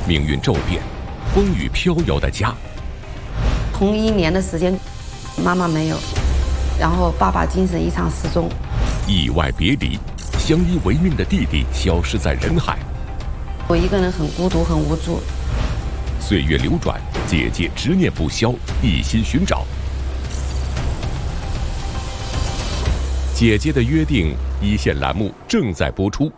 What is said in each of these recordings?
命运骤变，风雨飘摇的家。 同1年的时间，妈妈没有，然后爸爸精神异常失踪， 意外别离，相依为命的弟弟消失在人海。 我一个人很孤独，很无助。 岁月流转，姐姐执念不消，一心寻找。姐姐的约定一线栏目正在播出。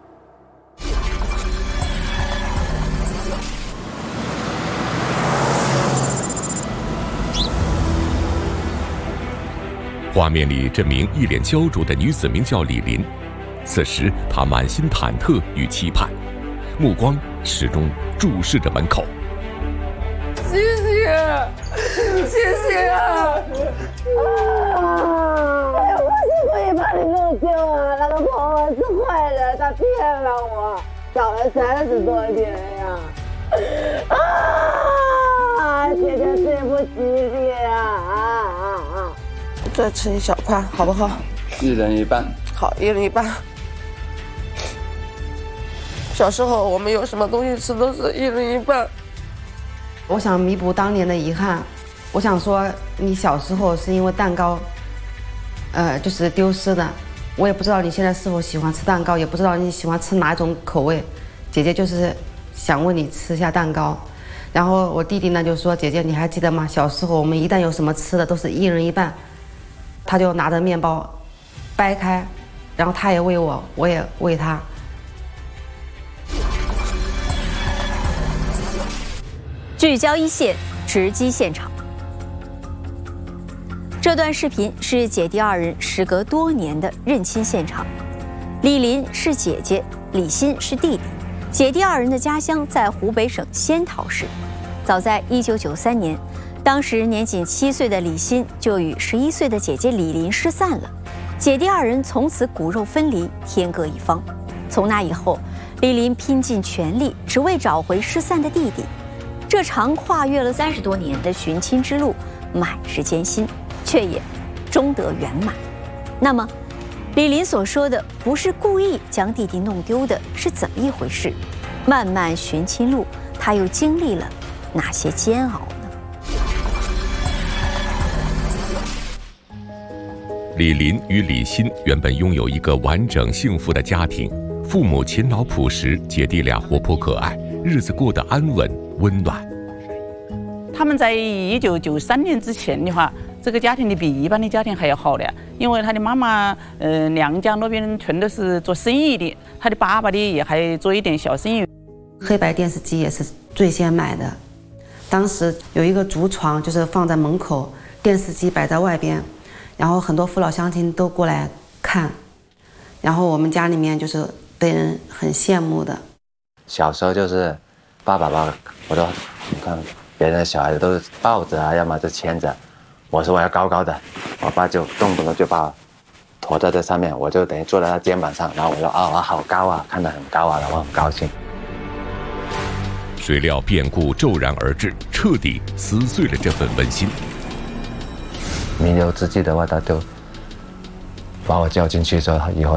画面里，这名一脸焦灼的女子名叫李林。此时，她满心忐忑与期盼，目光始终注视着门口。 谢谢，谢谢啊！ 哎呀，我是可以把你弄丢啊！那个婆婆是坏人，她骗了我，找了30多年呀！啊，姐姐对不起你啊！ 再吃一小块，好不好 ？1人1半。 好，1人1半。小时候我们有什么东西吃都是1人1半。 我想弥补当年的遗憾，我想说，你小时候是因为蛋糕，就是丢失的。我也不知道你现在是否喜欢吃蛋糕，也不知道你喜欢吃哪一种口味。姐姐就是想问你吃一下蛋糕。然后我弟弟呢就说：“姐姐，你还记得吗？小时候我们一旦有什么吃的，都是1人1半。”他就拿着面包掰开，然后他也喂我，我也喂他。 聚焦一线，直击现场。这段视频是姐弟2人时隔多年的认亲现场。李林是姐姐，李欣是弟弟。姐弟2人的家乡在湖北省仙桃市。早在1993年，当时年仅7岁的李欣就与11岁的姐姐李林失散了，姐弟2人从此骨肉分离，天各一方。从那以后，李林拼尽全力，只为找回失散的弟弟。这场跨越了30多年的寻亲之路，满是艰辛，却也终得圆满。那么，李林所说的不是故意将弟弟弄丢的，是怎么一回事？漫漫寻亲路，他又经历了哪些煎熬呢？ 李林与李欣原本拥有一个完整幸福的家庭，父母勤劳朴实，姐弟俩活泼可爱，日子过得安稳温暖。 他们在1993年之前的话，这个家庭比一般的家庭还要好的，因为他的妈妈，娘家那边全都是做生意的，他的爸爸的也还做一点小生意。 黑白电视机也是最先买的，当时有一个竹床，就是放在门口，电视机摆在外边，然后很多父老乡亲都过来看，然后我们家里面就是被人很羡慕的。 小时候就是爸爸，我说你看别人的小孩子都是抱着啊，要么就牵着，我说我要高高的，我爸就动不动就把我驮在这上面，我就等于坐在他肩膀上，然后我说啊，我好高啊，看得很高啊，然后很高兴。 谁料变故骤然而至，彻底撕碎了这份温馨。 弥留之际的话，他就把我叫进去说以后